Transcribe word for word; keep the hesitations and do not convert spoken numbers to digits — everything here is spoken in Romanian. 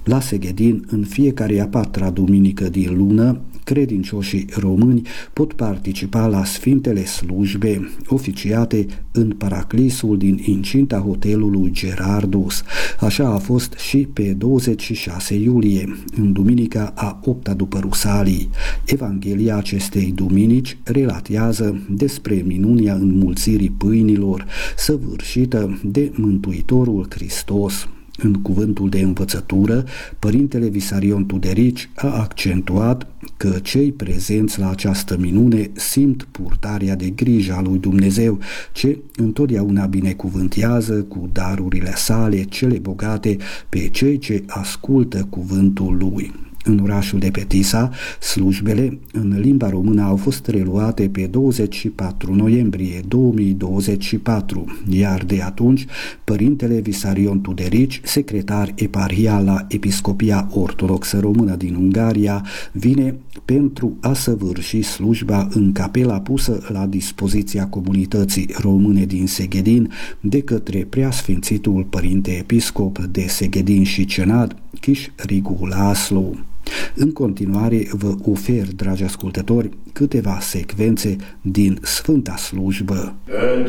La Seghedin, în fiecare a patra duminică din lună, credincioșii români pot participa la sfintele slujbe oficiate în paraclisul din incinta hotelului Gerardus. Așa a fost și pe douăzeci și șase iulie, în duminica a opta după Rusalii. Evanghelia acestei duminici relatează despre minunia înmulțirii pâinilor săvârșită de Mântuitorul Hristos. În cuvântul de învățătură, Părintele Visarion Tuderici a accentuat că cei prezenți la această minune simt purtarea de grijă a lui Dumnezeu, ce întotdeauna binecuvântează cu darurile sale cele bogate pe cei ce ascultă cuvântul lui. În orașul de pe Tisa, slujbele în limba română au fost reluate pe douăzeci și patru noiembrie două mii douăzeci și patru, iar de atunci Părintele Visarion Tuderici, secretar eparhial la Episcopia Ortodoxă Română din Ungaria, vine pentru a săvârși slujba în capela pusă la dispoziția comunității române din Seghedin de către Preasfințitul Părinte Episcop de Seghedin și Cenad, Chiș Rigu Laslo. În continuare vă ofer, dragi ascultători, câteva secvențe din Sfânta Slujbă. Într-o